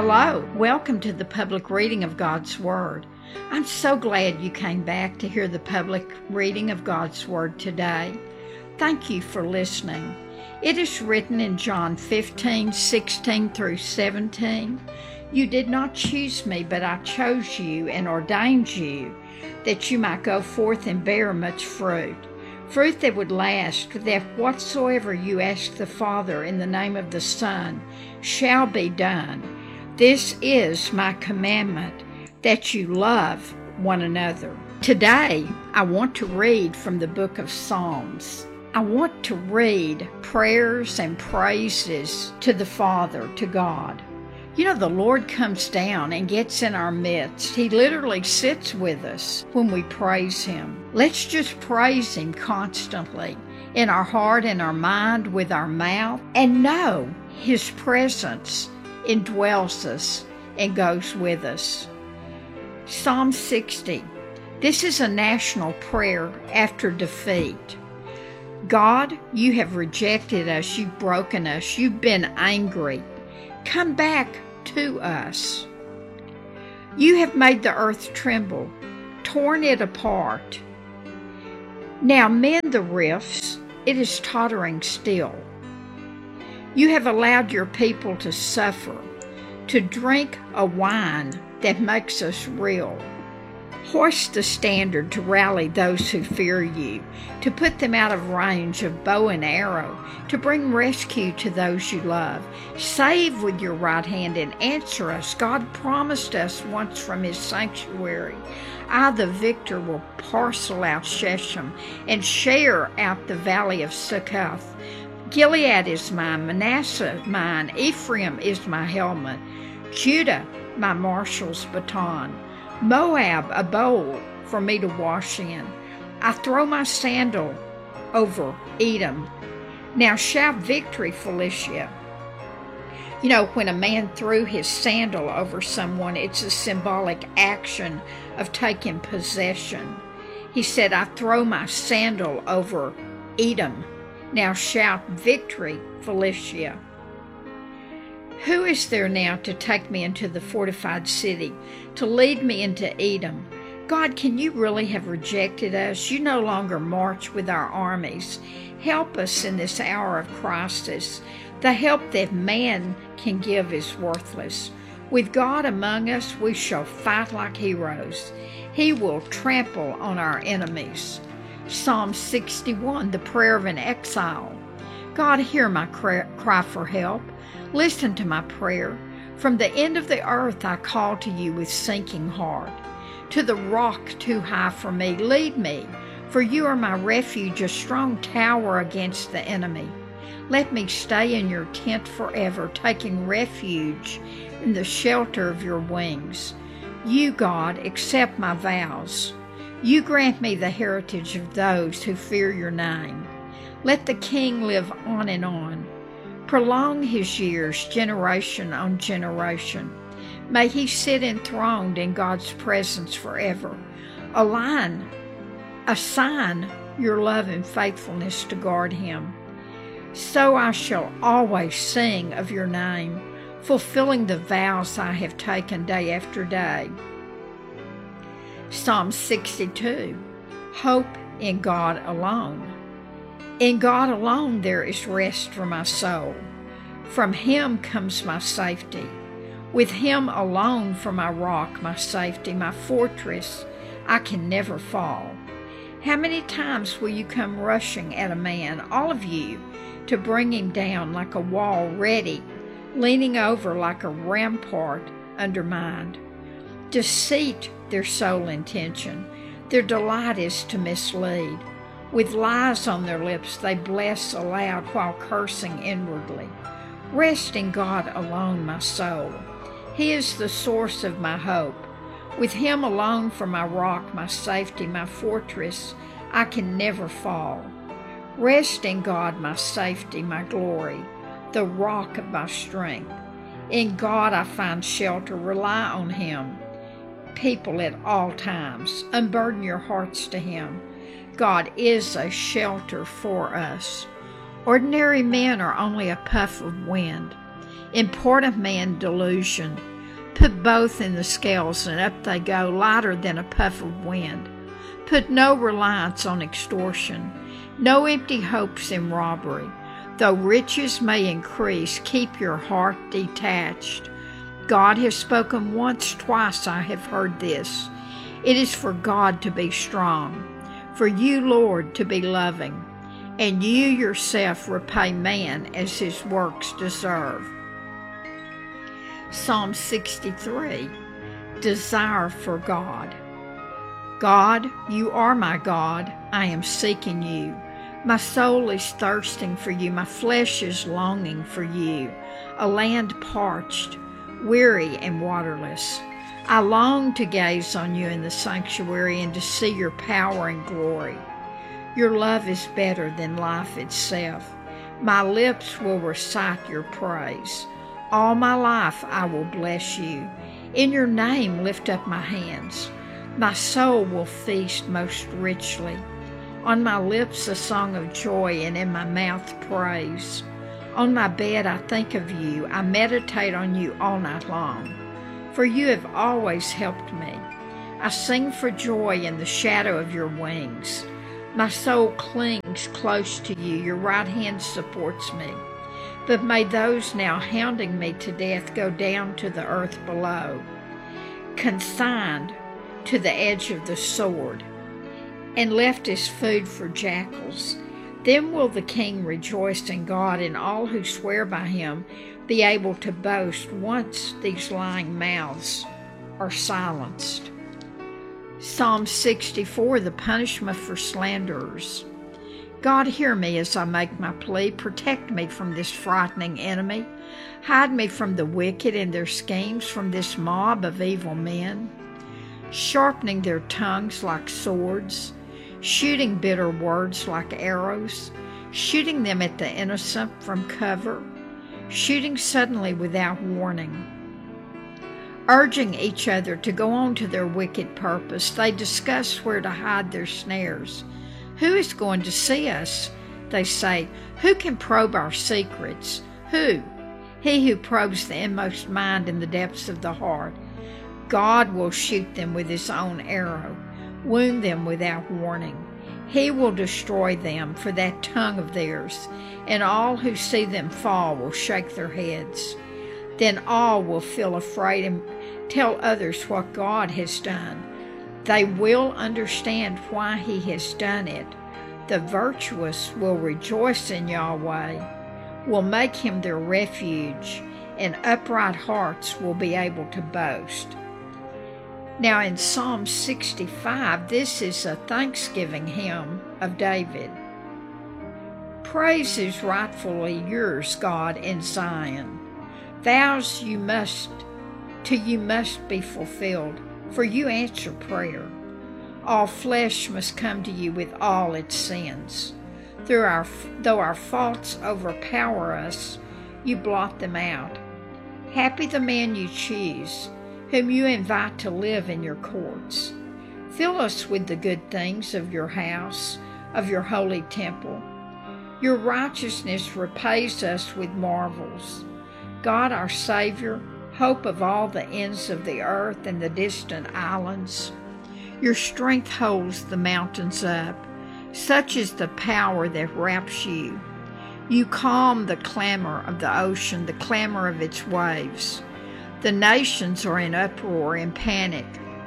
Hello, welcome to the public reading of God's Word. I'm so glad you came back to hear the public reading of God's Word today. Thank you for listening. It is written in John 15:16 through 17. You did not choose me, but I chose you and ordained you, that you might go forth and bear much fruit. Fruit that would last, that whatsoever you ask the Father in the name of the Son shall be done. This is my commandment, that you love one another. Today, I want to read from the book of Psalms. I want to read prayers and praises to the Father, to God. You know, the Lord comes down and gets in our midst. He literally sits with us when we praise Him. Let's just praise Him constantly in our heart and our mind, with our mouth, and know His presence indwells us and goes with us. Psalm 60. This is a national prayer after defeat. God, you have rejected us, you've broken us, you've been angry. Come back to us. You have made the earth tremble, torn it apart. Now mend the rifts, it is tottering still. You have allowed your people to suffer, to drink a wine that makes us reel. Hoist the standard to rally those who fear you, to put them out of range of bow and arrow, to bring rescue to those you love. Save with your right hand and answer us. God promised us once from His sanctuary, I, the victor, will parcel out Shechem and share out the valley of Succoth. Gilead is mine, Manasseh mine, Ephraim is my helmet, Judah my marshal's baton. Moab, a bowl for me to wash in. I throw my sandal over Edom. Now shout victory, Philistia. You know, when a man threw his sandal over someone, it's a symbolic action of taking possession. He said, I throw my sandal over Edom. Now shout victory, Philistia. Who is there now to take me into the fortified city, to lead me into Edom? God, can you really have rejected us? You no longer march with our armies. Help us in this hour of crisis. The help that man can give is worthless. With God among us, we shall fight like heroes. He will trample on our enemies. Psalm 61, the prayer of an exile. God, hear my cry for help. Listen to my prayer. From the end of the earth I call to you with sinking heart. To the rock too high for me, lead me, for you are my refuge, a strong tower against the enemy. Let me stay in your tent forever, taking refuge in the shelter of your wings. You, God, accept my vows. You grant me the heritage of those who fear your name. Let the king live on and on. Prolong his years, generation on generation. May he sit enthroned in God's presence forever. Assign your love and faithfulness to guard him. So I shall always sing of your name, fulfilling the vows I have taken day after day. Psalm 62, hope in God alone. In God alone there is rest for my soul. From Him comes my safety. With Him alone for my rock, my safety, my fortress, I can never fall. How many times will you come rushing at a man, all of you, to bring him down like a wall ready, leaning over like a rampart undermined? Deceit their sole intention. Their delight is to mislead. With lies on their lips, they bless aloud while cursing inwardly. Rest in God alone, my soul. He is the source of my hope. With Him alone for my rock, my safety, my fortress, I can never fall. Rest in God, my safety, my glory, the rock of my strength. In God I find shelter. Rely on Him. People at all times, unburden your hearts to Him. God is a shelter for us. Ordinary men are only a puff of wind. Important man delusion. Put both in the scales, and up they go, lighter than a puff of wind. Put no reliance on extortion, no empty hopes in robbery. Though riches may increase, keep your heart detached. God has spoken once, twice I have heard this. It is for God to be strong, for you, Lord, to be loving, and you yourself repay man as his works deserve. Psalm 63, Desire for God. God, you are my God. I am seeking you. My soul is thirsting for you. My flesh is longing for you, a land parched, weary and waterless. I long to gaze on you in the sanctuary and to see your power and glory. Your love is better than life itself. My lips will recite your praise. All my life I will bless you. In your name lift up my hands. My soul will feast most richly. On my lips a song of joy, and in my mouth praise. On my bed I think of you. I meditate on you all night long. For you have always helped me. I sing for joy in the shadow of your wings. My soul clings close to you. Your right hand supports me. But may those now hounding me to death go down to the earth below, consigned to the edge of the sword, and left as food for jackals. Then will the king rejoice in God, and all who swear by him be able to boast once these lying mouths are silenced. Psalm 64, the punishment for slanderers. God, hear me as I make my plea. Protect me from this frightening enemy. Hide me from the wicked and their schemes, from this mob of evil men, sharpening their tongues like swords, shooting bitter words like arrows, shooting them at the innocent from cover, shooting suddenly without warning, urging each other to go on to their wicked purpose. They discuss where to hide their snares. Who is going to see us? They say. Who can probe our secrets? Who? He who probes the inmost mind and the depths of the heart. God will shoot them with his own arrow, wound them without warning. He will destroy them for that tongue of theirs, and all who see them fall will shake their heads. Then all will feel afraid and tell others what God has done. They will understand why he has done it. The virtuous will rejoice in Yahweh, will make him their refuge, and upright hearts will be able to boast. Now in Psalm 65, this is a thanksgiving hymn of David. Praise is rightfully yours, God, in Zion. Vows you must be fulfilled, for you answer prayer. All flesh must come to you with all its sins. Though our faults overpower us, you blot them out. Happy the man you choose, whom you invite to live in your courts. Fill us with the good things of your house, of your holy temple. Your righteousness repays us with marvels. God, our Savior, hope of all the ends of the earth and the distant islands. Your strength holds the mountains up. Such is the power that wraps you. You calm the clamor of the ocean, the clamor of its waves. The nations are in uproar and panic.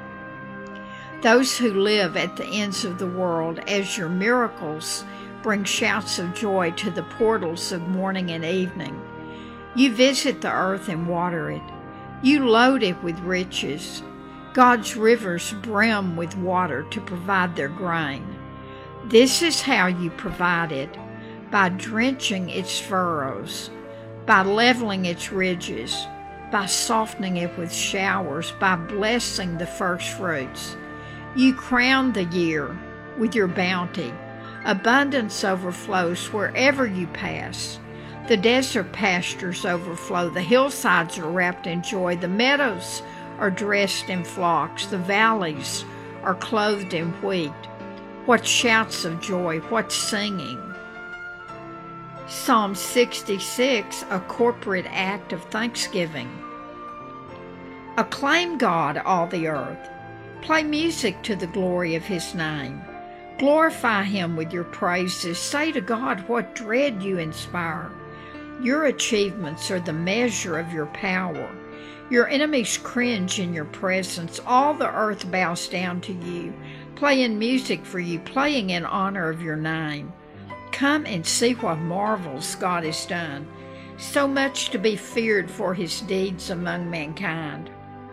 Those who live at the ends of the world, as your miracles bring shouts of joy to the portals of morning and evening. You visit the earth and water it. You load it with riches. God's rivers brim with water to provide their grain. This is how you provide it, by drenching its furrows, by leveling its ridges, by softening it with showers, by blessing the first fruits. You crown the year with your bounty. Abundance overflows wherever you pass. The desert pastures overflow. The hillsides are wrapped in joy. The meadows are dressed in flocks. The valleys are clothed in wheat. What shouts of joy, what singing. Psalm 66, a corporate act of thanksgiving. Acclaim God, all the earth. Play music to the glory of his name. Glorify him with your praises. Say to God what dread you inspire. Your achievements are the measure of your power. Your enemies cringe in your presence. All the earth bows down to you, playing music for you, playing in honor of your name. Come and see what marvels God has done, so much to be feared for his deeds among mankind.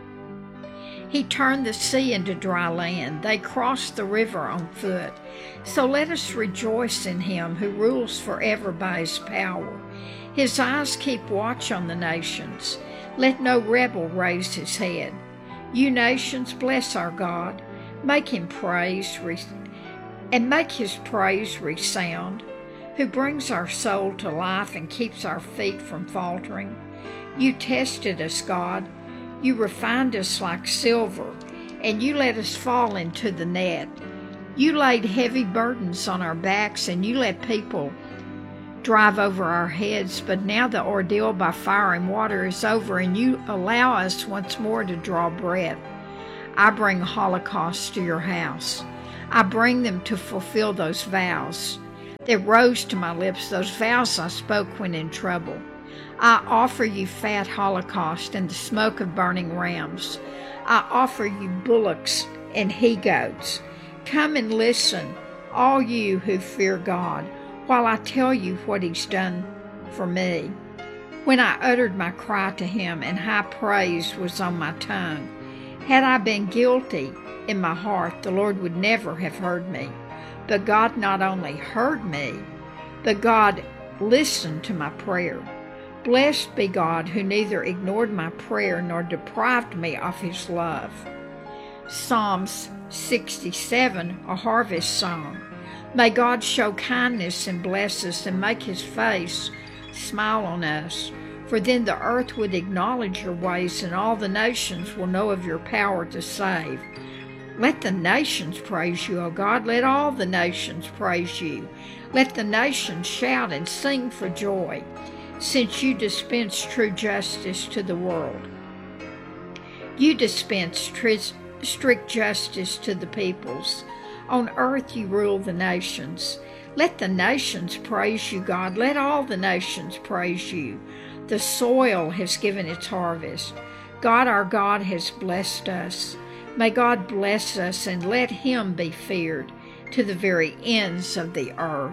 He turned the sea into dry land. They crossed the river on foot. So let us rejoice in him who rules forever by his power. His eyes keep watch on the nations. Let no rebel raise his head. You nations, bless our God. Make him praise and make his praise resound, who brings our soul to life and keeps our feet from faltering. You tested us, God. You refined us like silver, and you let us fall into the net. You laid heavy burdens on our backs, and you let people drive over our heads. But now the ordeal by fire and water is over, and you allow us once more to draw breath. I bring holocausts to your house. I bring them to fulfill those vows that rose to my lips, those vows I spoke when in trouble. I offer you fat holocaust and the smoke of burning rams. I offer you bullocks and he-goats. Come and listen, all you who fear God, while I tell you what he's done for me. When I uttered my cry to him and high praise was on my tongue, had I been guilty in my heart, the Lord would never have heard me. But God not only heard me, but God listened to my prayer. Blessed be God, who neither ignored my prayer nor deprived me of his love. Psalms 67, a harvest song. May God show kindness and bless us and make his face smile on us. For then the earth would acknowledge your ways, and all the nations will know of your power to save. Let the nations praise you, O God. Let all the nations praise you. Let the nations shout and sing for joy, since you dispense true justice to the world. You dispense strict justice to the peoples. On earth you rule the nations. Let the nations praise you, God. Let all the nations praise you. The soil has given its harvest. God, our God, has blessed us. May God bless us and let him be feared to the very ends of the earth.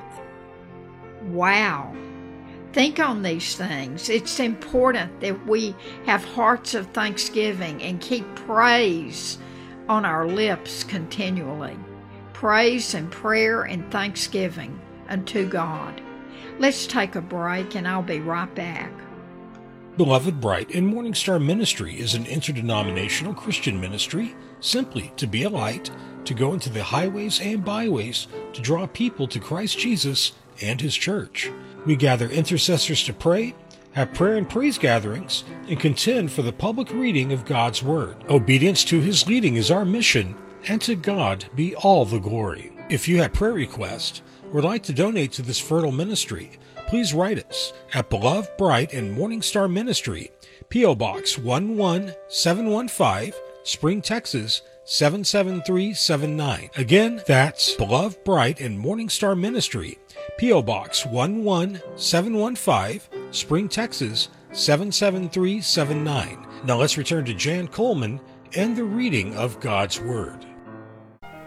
Wow. Think on these things. It's important that we have hearts of thanksgiving and keep praise on our lips continually. Praise and prayer and thanksgiving unto God. Let's take a break and I'll be right back. Beloved Bright and Morning Star Ministry is an interdenominational Christian ministry, simply to be a light, to go into the highways and byways to draw people to Christ Jesus and his church. We gather intercessors to pray, have prayer and praise gatherings, and contend for the public reading of God's Word. Obedience to his leading is our mission, and to God be all the glory. If you have prayer requests or would like to donate to this fertile ministry, please write us at Beloved Bright and Morning Star Ministry, P.O. Box 11715, Spring, Texas 77379. Again, that's Beloved Bright and Morning Star Ministry, P.O. Box 11715, Spring, Texas 77379. Now let's return to Jan Coleman and the reading of God's Word.